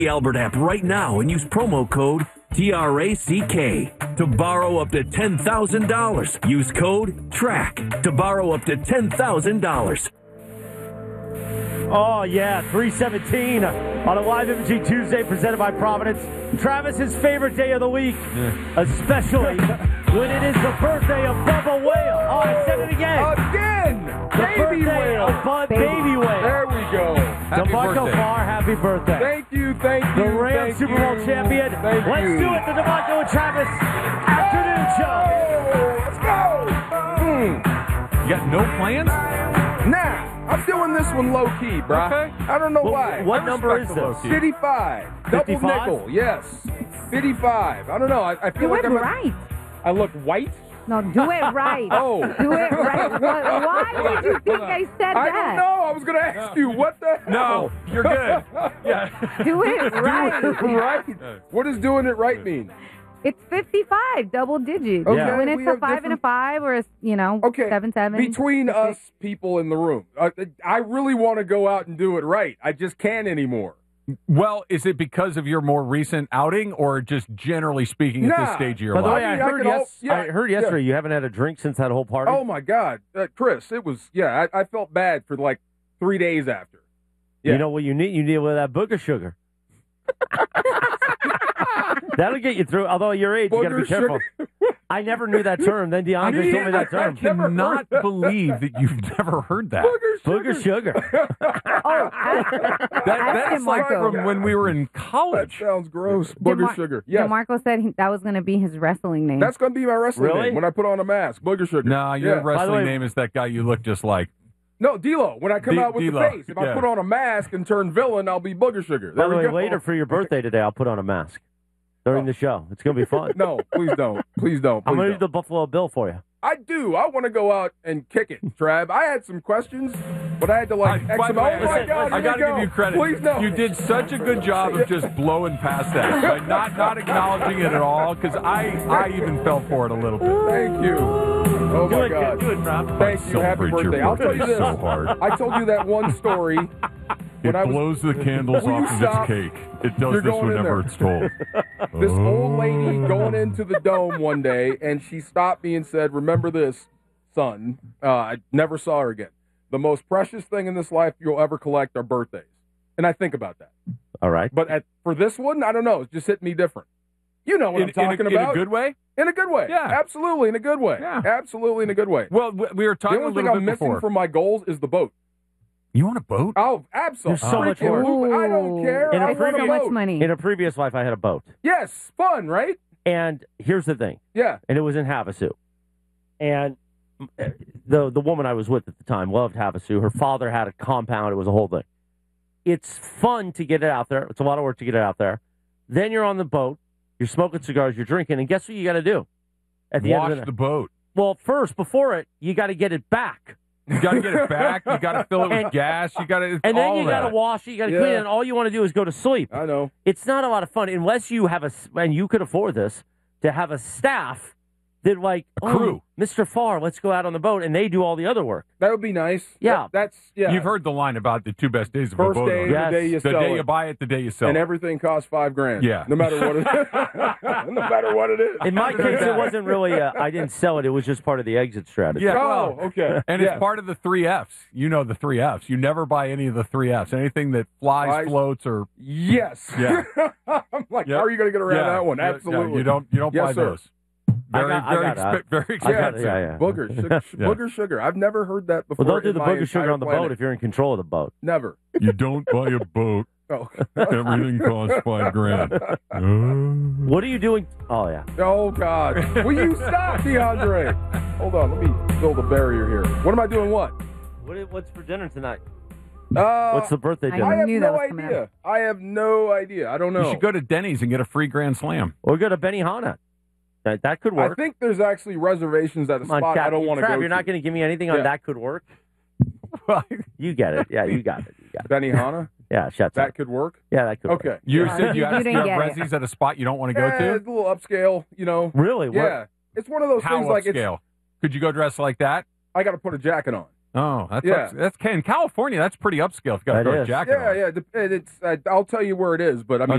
the Albert app right now and use promo code TRACK to borrow up to $10,000. Use code TRACK to borrow up to $10,000. Oh, yeah, 317 on a live imaging Tuesday presented by Providence. Travis's favorite day of the week, especially when it is the birthday of Bubba Whale. Oh, I said it again. Again! The Baby birthday Whale. of Bud Baby Whale. There we go. DeMarco Farr, happy birthday. Thank you. The Rams Super Bowl champion. Let's do it, the DeMarco and Travis afternoon show. Let's go. You got no plans? Nah. I'm doing this one low-key, bro. Okay. I don't know why. What number is this? 55. 55? Double nickel, yes. 55. I don't know. I feel Do like it I'm right. I look white. No, do it right. Oh. Do it right. Why did you think I said I that? don't know. I was going to ask you, what the hell? No, you're good. Yeah. Do it right. Right. What does doing it right mean? It's 55, double digits. Okay, When we it's a have 5 and a 5 or a, Okay. 7. Between us people in the room, I really want to go out and do it right. I just can't anymore. Well, is it because of your more recent outing or just generally speaking at this stage of your By the life? way, I heard yesterday you haven't had a drink since that whole party. Oh, my God. Chris, it was, I felt bad for like 3 days after. Yeah. You know what you need? You need with that booger sugar. That'll get you through. Although at your age, you got to be careful. I never knew that term. Then DeAndre told me that term. I cannot believe that you've never heard that. Booger sugar. That's like from when we were in college. That sounds gross. Booger sugar. Yes. DeMarco said that was going to be his wrestling name. That's going to be my wrestling Really? name when I put on a mask. Booger sugar. No, your Yeah. wrestling name is that guy you look just like. No, D-Lo. When I come out with D-Lo, the face. If I yeah. put on a mask and turn villain, I'll be Booger sugar. By There the we way, go. later for your birthday today, I'll put on a mask during the show. It's going to be fun. No, please don't. Please don't. I'm Please going to don't. do the Buffalo Bill for you. I do. I want to go out and kick it, Trav. I had some questions, but I had to By X the them. way, Oh my God! I got to give you credit. Please no. You did such a good job of just blowing past that, by not acknowledging it at all. Because I even fell for it a little bit. Thank you. Oh my God! Good, Rob. Thank you. Happy Celebrate your birthday. I'll tell you birthday this. so hard. I told you that one story. It When I was- blows the candles Will you off of stop? its cake. It does You're this going in whenever there. it's told. This old lady going into the dome one day, and she stopped me and said, "Remember this, son." I never saw her again. The most precious thing in this life you'll ever collect are birthdays, and I think about that. All right. But for this one, I don't know. It's just hit me different. You know what I'm talking about? In a good way? In a good way. Yeah. Absolutely in a good way. Yeah. Absolutely in a good way. Well, we were The talking a only thing little I'm bit missing before. from my goals is the boat. You want a boat? Oh, absolutely. There's so much Freaking more. I don't care. In a I That's want so a much boat. money. In a previous life, I had a boat. Yes, fun, right? And here's the thing. Yeah. And it was in Havasu. And the woman I was with at the time loved Havasu. Her father had a compound. It was a whole thing. It's fun to get it out there. It's a lot of work to get it out there. Then you're on the boat. You're smoking cigars. You're drinking. And guess what you got to do? At the Wash end of the boat. Well, first, before it, you got to get it back. You got to get it back. You got to fill it with gas. You got to, And then all you got to that. wash it. You got to Yeah. clean it. And all you want to do is go to sleep. I know. It's not a lot of fun unless you have and you could afford this, to have a staff that like, A crew. Mr. Farr, let's go out on the boat, and they do all the other work. That would be nice. Yeah. That's You've heard the line about the two best days of a First boat day, owner. Yes. the day you The sell day it. you buy it, the day you sell and it. everything costs $5,000. Yeah. No matter what it is. No matter what it is. In my case, it wasn't really, I didn't sell it. It was just part of the exit strategy. Yeah, Oh, well, okay. and Yes. it's part of the 3 Fs. You know the 3 Fs. You never buy any of the 3 Fs. Anything that flies, Flies. floats, or Yes. Yeah. I'm like, Yep. how are you going to get around Yeah, that one? yeah, Absolutely. yeah, you don't Yes, buy sir. those. Very, I very, got that. very I got expensive. it, yeah. Booger, Yeah. booger sugar. I've never heard that before. Well, don't do in the my booger sugar entire on the planet. boat if you're in control of the boat. Never. You don't buy a boat. Oh. Everything costs $5,000. What are you doing? Oh, yeah. Oh, God. Will you stop, DeAndre? Hold on. Let me build a barrier here. What am I doing? What? What's for dinner tonight? Uh, What's the birthday I dinner? I have knew that no was coming idea. I have no idea. I don't know. You should go to Denny's and get a free Grand Slam. Or go to Benihana. That could I work. think there's actually reservations at a Come on, spot I don't want to Trav, go you're not to. going to give me anything on Yeah. that could work? You get it. Yeah, you got it. You got it. Benihana? Yeah, shut That up. could work? Yeah, that could work. Okay. You Yeah. said you You have didn't get it. Rezzies at a spot you don't want to go Yeah, to? it's a little upscale, you know. Really? What? Yeah. It's one of those How things like upscale? Could you go dressed like that? I got to put a jacket on. Oh, Yeah. that's in California. That's pretty upscale. If you got to That throw a is. jacket Yeah, on. yeah. It's. I'll tell you where it is, but I mean,